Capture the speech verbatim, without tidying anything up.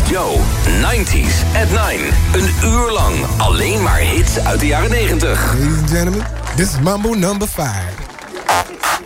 Joe, nineties at nine. Een uur lang alleen maar hits uit de jaren negentig. Ladies and gentlemen, this is Mambo number five.